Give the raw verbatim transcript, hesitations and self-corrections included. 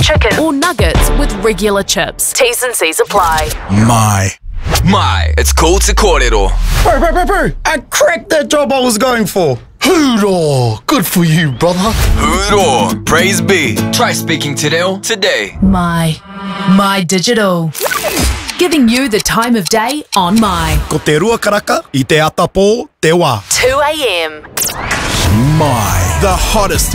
chicken, or nuggets with regular chips. T's and C's apply. My. My, it's called Te Kōrero. Bro, bro, bro, bro, I cracked that job I was going for. Hoorah! Good for you, brother. Hoorah! Praise be. Try speaking Te Reo today. My. My Digital. Giving you the time of day on My. Ko te rua karaka, I te ata pō, te wā. two a m My. The hottest